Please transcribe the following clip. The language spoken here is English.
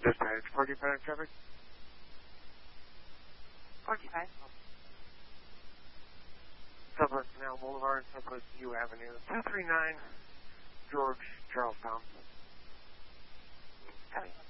Dispatch, 45 traffic? 45. Southwest Canal Boulevard, Southwest U Avenue, 239, George, Charlestown. Copy.